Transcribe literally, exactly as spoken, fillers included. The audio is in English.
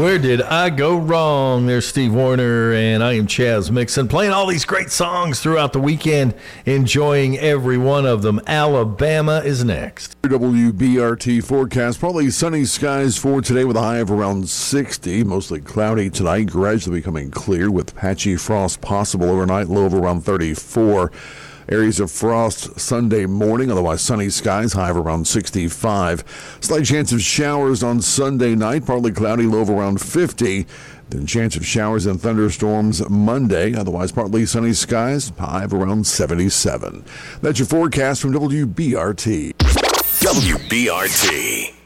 Where did I go wrong? There's Steve Wariner, and I am Chaz Mixon, playing all these great songs throughout the weekend, enjoying every one of them. Alabama is next. W B R T forecast, probably sunny skies for today with a high of around sixty. Mostly cloudy tonight, gradually becoming clear with patchy frost possible overnight, low of around thirty-four. Areas of frost Sunday morning, otherwise sunny skies, high of around sixty-five. Slight chance of showers on Sunday night, partly cloudy, low of around fifty. Then chance of showers and thunderstorms Monday, otherwise partly sunny skies, high of around seventy-seven. That's your forecast from W B R T. W B R T.